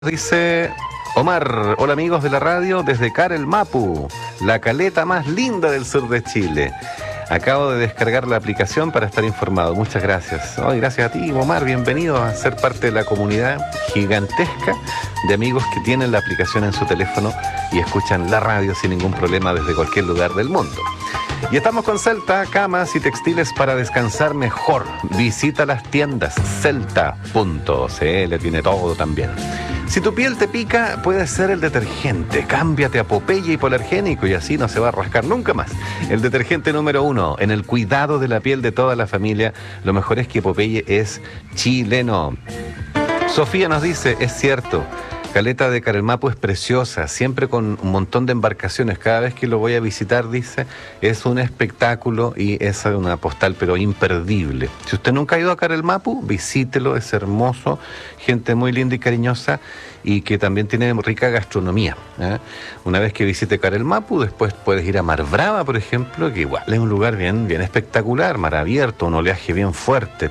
Dice Omar, hola amigos de la radio desde Carel Mapu, la caleta más linda del sur de Chile. Acabo de descargar la aplicación para estar informado. Muchas gracias. Gracias a ti, Omar. Bienvenido a ser parte de la comunidad gigantesca de amigos que tienen la aplicación en su teléfono y escuchan la radio sin ningún problema desde cualquier lugar del mundo. Y estamos con Celta, camas y textiles para descansar mejor. Visita las tiendas celta.cl, tiene todo también. Si tu piel te pica, puede ser el detergente. Cámbiate a Popeye hipoalergénico y así no se va a rascar nunca más. El detergente número 1 en el cuidado de la piel de toda la familia. Lo mejor es que Popeye es chileno. Sofía nos dice, es cierto, Caleta de Carel Mapu es preciosa, siempre con un montón de embarcaciones. Cada vez que lo voy a visitar, dice, es un espectáculo y es una postal, pero imperdible. Si usted nunca ha ido a Carel Mapu, visítelo, es hermoso, gente muy linda y cariñosa y que también tiene rica gastronomía. Una vez que visite Carel Mapu, después puedes ir a Mar Brava, por ejemplo, que igual es un lugar bien espectacular, mar abierto, un oleaje bien fuerte.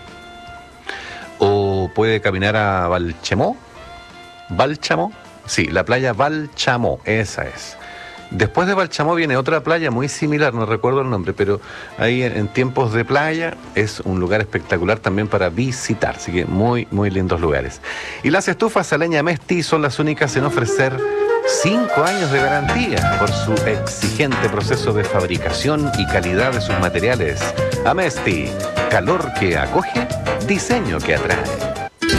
O puede caminar a Valchemó. ¿Valchamo? Sí, la playa Valchamo, esa es. Después de Valchamo viene otra playa muy similar, no recuerdo el nombre, pero ahí en tiempos de playa es un lugar espectacular también para visitar, así que muy lindos lugares. Y las estufas a leña Mesti son las únicas en ofrecer 5 años de garantía por su exigente proceso de fabricación y calidad de sus materiales. Amesti, calor que acoge, diseño que atrae.